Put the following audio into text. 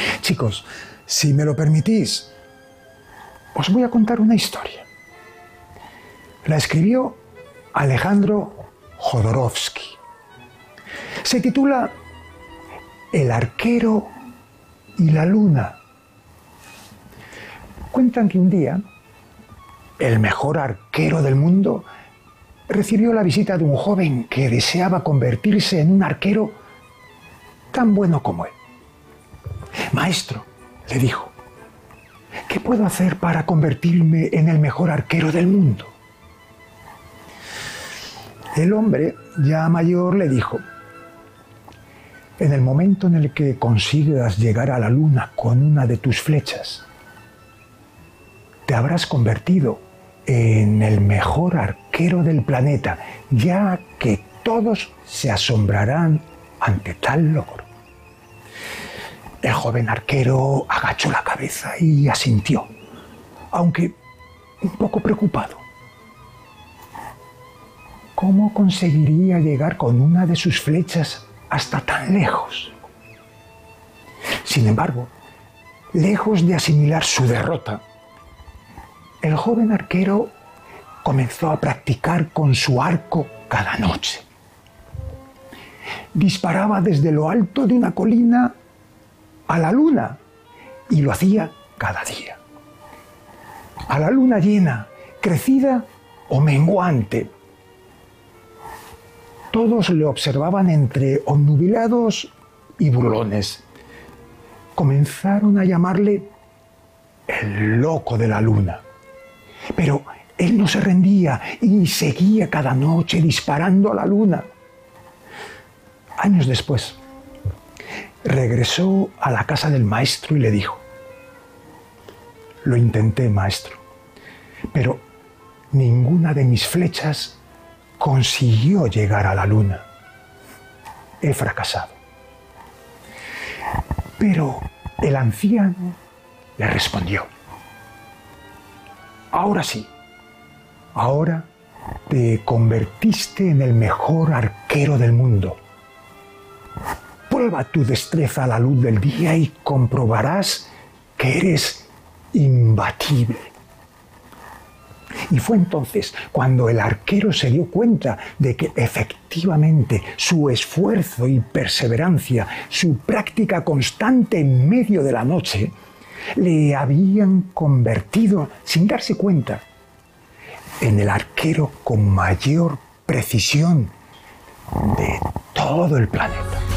Chicos, si me lo permitís, os voy a contar una historia. La escribió Alejandro Jodorowsky. Se titula El arquero y la luna. Cuentan que un día el mejor arquero del mundo recibió la visita de un joven que deseaba convertirse en un arquero tan bueno como él. Maestro, le dijo, ¿qué puedo hacer para convertirme en el mejor arquero del mundo? El hombre, ya mayor, le dijo, en el momento en el que consigas llegar a la luna con una de tus flechas, te habrás convertido en el mejor arquero del planeta, ya que todos se asombrarán ante tal logro. El joven arquero agachó la cabeza y asintió, aunque un poco preocupado. ¿Cómo conseguiría llegar con una de sus flechas hasta tan lejos? Sin embargo, lejos de asimilar su derrota, el joven arquero comenzó a practicar con su arco cada noche. Disparaba desde lo alto de una colina a la luna y lo hacía cada día. A la luna llena, crecida o menguante. Todos le observaban entre obnubilados y burlones. Comenzaron a llamarle el loco de la luna. Pero él no se rendía y seguía cada noche disparando a la luna. Años después, regresó a la casa del maestro y le dijo, lo intenté, maestro, pero ninguna de mis flechas consiguió llegar a la luna. He fracasado. Pero el anciano le respondió, ahora sí, ahora te convertiste en el mejor arquero del mundo. Prueba tu destreza a la luz del día y comprobarás que eres imbatible. Y fue entonces cuando el arquero se dio cuenta de que efectivamente su esfuerzo y perseverancia, su práctica constante en medio de la noche, le habían convertido, sin darse cuenta, en el arquero con mayor precisión de todo el planeta.